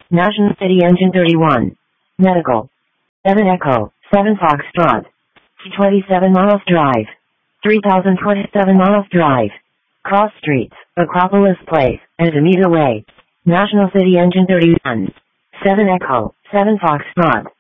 National City Engine 31. Medical. 7 Echo, 7 Foxtrot. 27 miles drive. 3027 miles drive. Cross Streets, Acropolis Place, and Amita Way. National City Engine 31. 7 Echo, 7 Foxtrot.